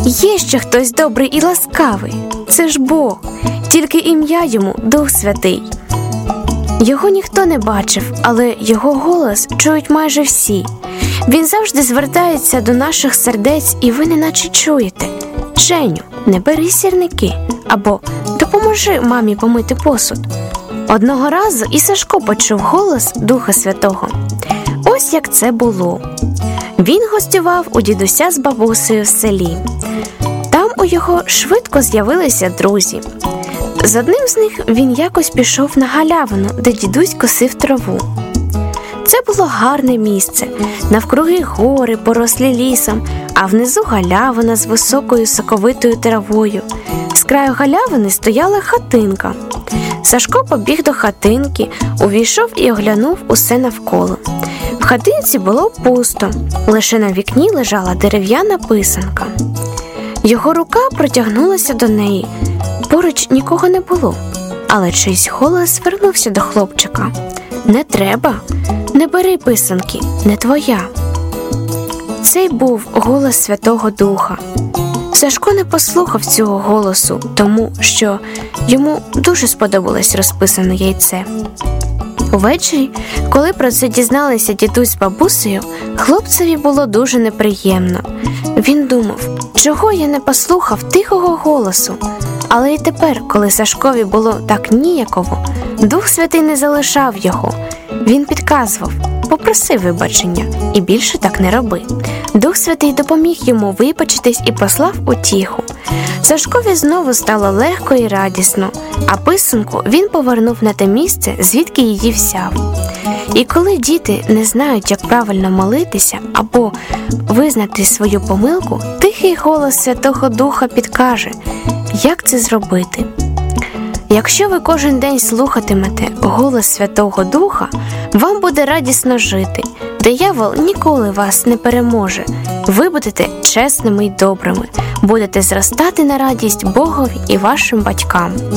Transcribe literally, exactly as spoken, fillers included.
Є ще хтось добрий і ласкавий. Це ж Бог, тільки ім'я йому Дух Святий. Його ніхто не бачив, але його голос чують майже всі. Він завжди звертається до наших сердець, і ви неначе чуєте: «Женю, не бери сірники» або «Допоможи мамі помити посуд». Одного разу і Сашко почув голос Духа Святого. Ось як це було. Він гостював у дідуся з бабусею в селі. Там у його швидко з'явилися друзі. З одним з них він якось пішов на галявину, де дідусь косив траву. Це було гарне місце, навкруги гори, порослі лісом, а внизу галявина з високою соковитою травою. З краю галявини стояла хатинка. Сашко побіг до хатинки, увійшов і оглянув усе навколо. В хатинці було пусто, лише на вікні лежала дерев'яна писанка. Його рука протягнулася до неї. Поруч нікого не було, але чийсь голос звернувся до хлопчика: «Не треба, не бери писанки, не твоя». Цей був голос Святого Духа. Сашко не послухав цього голосу, тому що йому дуже сподобалось розписане яйце. Увечері, коли про це дізналися дідусь з бабусею, хлопцеві було дуже неприємно. Він думав, чого я не послухав тихого голосу. Але й тепер, коли Сашкові було так ніяково, Дух Святий не залишав його. Він підказував: попроси вибачення і більше так не роби. Дух Святий допоміг йому вибачитись і послав утіху. Сашкові знову стало легко і радісно, а писанку він повернув на те місце, звідки її взяв. І коли діти не знають, як правильно молитися або визнати свою помилку, тихий голос Святого Духа підкаже, як це зробити. Якщо ви кожен день слухатимете голос Святого Духа, вам буде радісно жити. Диявол ніколи вас не переможе. Ви будете чесними й добрими, будете зростати на радість Богові і вашим батькам.